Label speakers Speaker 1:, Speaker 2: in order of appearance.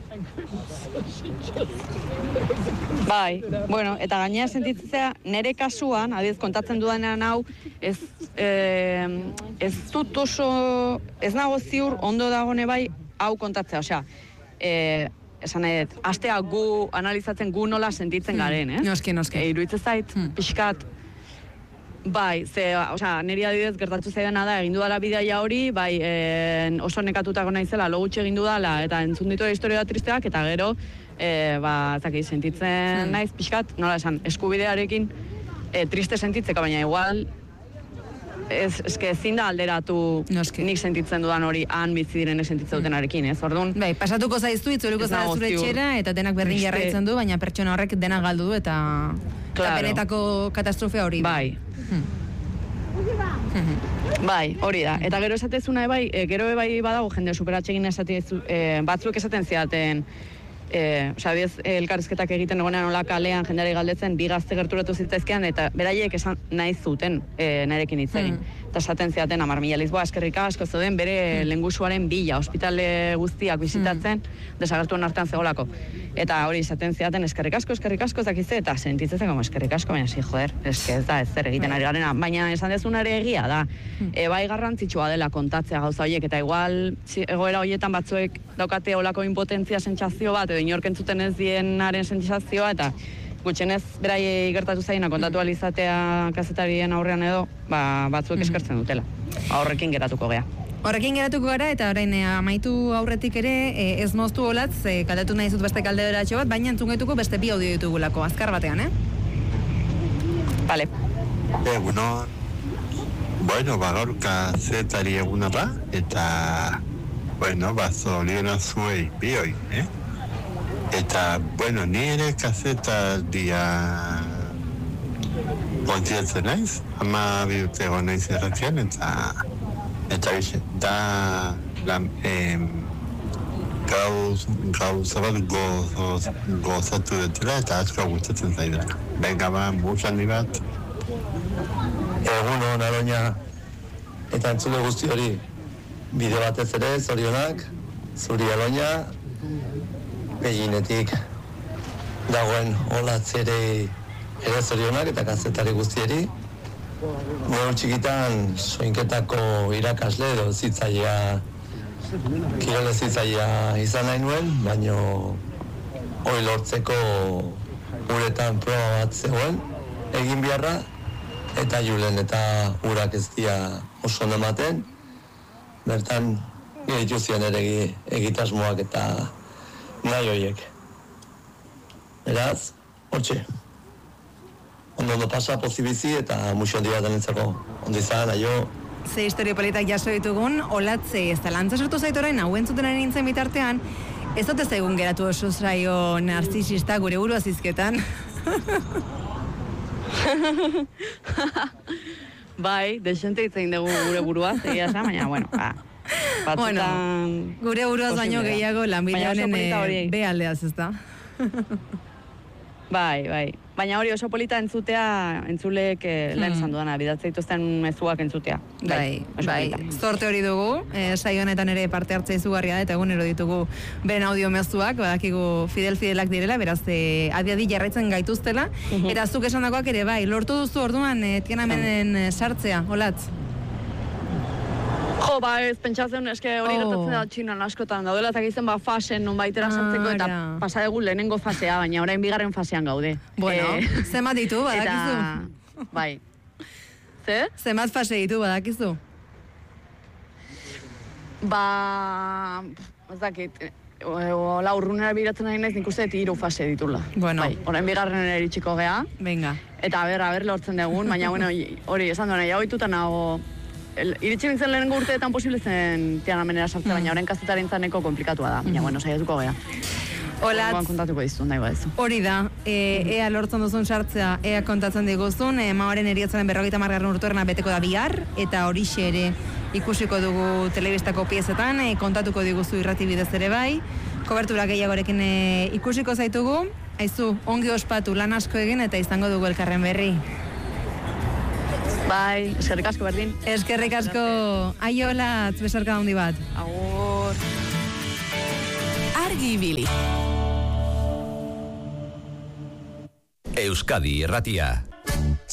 Speaker 1: Bai, bueno, eta gainera sentitzea, nire kasuan, adiez kontatzen dudanean hau, ez dut oso, ez nago ziur ondo dagone bai, hau kontatzea, osea, esan nahi dut, astea gu analizatzen gu nola sentitzen garen,
Speaker 2: Noski.
Speaker 1: Iruditzen zait, pixkat, bai, osea, niri adibidez gertatu zaidana da, egin dudala bidaia hori, bai, oso nekatutako naizela, lo gutxi egin dudala, eta entzun ditu historia tristeak, eta gero, sentitzen naiz, pixkat, nola esan, eskubidearekin triste sentitzeko, baina igual, eske ezin da alderatu nik sentitzen dudan hori han bizi direnek sentitzen dutenarekin, ez? Orduan,
Speaker 2: bai, pasatuko zaizu, itzuliko zara zure etxera, eta denak berdin jarraitzen du, baina pertsona horrek denak galdu du, eta benetako katastrofea hori.
Speaker 1: Bai. Bai, hori da. Eta gero esatezuna gero bai badago jende superatxegin batzuk esaten zidaten, elkarrizketak egiten egonean hola kalean jendeari galdetzen, bi gazte gerturatu zitzaizkean, eta beraiek esan nahi zuten narekin hitz egin. Eta esaten zidaten, 10.000 Lisboa eskerrik asko zeuden bere lengusuaren bila, ospitale guztiak bizitatzen, desagertuen artean zegoelako. Eta hori esaten zidaten, eskerrik asko, zakizte, eta sentitzen como eskerrik asko, baina joder, ez da, ez zer egiten ari garena. Baina esan dezunare egia da, bai garrantzitsua dela kontatzea gauza horiek, eta igual egoera horietan batzuek daukate olako impotentzia sentsazio bat, edo inork entzuten ez dienaren sentsazioa, eta gutxenez beraiei gertatu zaina kontatu alizatea kazetarien aurrean edo, batzuek eskertzen dutela. Horrekin geratuko gea.
Speaker 2: Horrekin geratuko gara, eta orain amaitu aurretik ere, ez moztu olatz, kaldatu nahi zut beste kalderatxo bat, baina entzun gaituko beste bi audio ditugulako, azkar batean,
Speaker 1: Vale.
Speaker 3: Bueno, gaur kazetari eguna da, eta, zoriona zuei bioi, Eta, ni ere kazetaria kontziatzen naiz, 12 urte egon naiz erratzean, eta bixe, da gauza bat gozatu dutela eta asko gustatzen zaidana. Benga bus handi bat.
Speaker 4: Egun hon, Aroña, eta entzule guzti hori, bide batez ere, zorionak, zuri Aroña, Beginetik dagoen olatz ere zorionak eta kazetari guztieri. Neu txikitan soinketako irakasle edo zitzailea, kirole zitzailea izan nahi nuen, baina hori lortzeko uretan proba bat zegoen egin beharra, eta julen eta urak ez dira oso ondo ematen. Bertan, nire dituzien ere egitasmoak eta nahi horiek. Beraz, hortxe. Ondo pasa pozibizi eta muxo handi bat denentzako. Ondo izan, aio.
Speaker 2: Ze historio politak jaso ditugun, olatze ez da lantza sortu zaitoren, hauen zuten nintzen bitartean, ez dut ez egun geratu oso zaio narzisista gure burua zizketan.
Speaker 1: Bai, desente hitzein dugu gure burua, zegia esan, baina, batzutan...
Speaker 2: Gure buruaz baino gehiago lanbide honen behaldeaz, ez da?
Speaker 1: Bai. Baina hori oso polita entzutea, entzuleek lehen esan duana, bidatzea dituzten mezuak entzutea.
Speaker 2: Bai. Zorte hori dugu, saio honetan ere parte hartzea izugarria da, eta egunero ditugu beren audio mezuak, badakigu fidelak direla, beraz, adi jarraitzen gaituztela, eta zuk esandakoak ere, bai, lortu duzu orduan, Tiananmenen sartzea, olatz?
Speaker 1: Jo, ez pentsatzen, eske hori gertatzen da Txinan askotan daudela, eta gizten fasen non baitera sartzeko, eta pasa dugu lehenengo fasea, baina orain bigarren fasean gaude.
Speaker 2: Bueno, zemat ditu, badakizu?
Speaker 1: Bai. Ze?
Speaker 2: Zemat fase ditu, badakizu?
Speaker 1: Ez dakit, hola urrunera biratzen nahi naiz, nik uste 3 fase ditula.
Speaker 2: Bueno.
Speaker 1: Bai, orain bigarren eritxiko gea.
Speaker 2: Venga.
Speaker 1: Eta aber lortzen dugun, baina hori esan duena, ja hoituta nago... Iritsi nintzen lehenengo urteetan posible zen Tiananmenera sartzea, baina orain kazetaren zaneko komplikatua da. Baina, saiatuko gea.
Speaker 2: Olatz,
Speaker 1: kontatuko dizun, nahi badezu.
Speaker 2: Hori da, ea lortzen duzun sartzea, ea kontatzen diguzun, Maoren heriotzaren 50. urteurrena beteko da bihar, eta horixe ere ikusiko dugu telebistako piezetan, kontatuko diguzu irrati bidez ere bai, kobertura gehiagorekin ikusiko zaitugu, aizu, ongi ospatu lan asko egin eta izango dugu elkarren berri.
Speaker 1: Bai, eskerrik asko berdin.
Speaker 2: Eskerrik asko, aio Olatz, besarka handi bat.
Speaker 1: Agur.
Speaker 5: Argi ibili.
Speaker 6: Euskadi Irratia.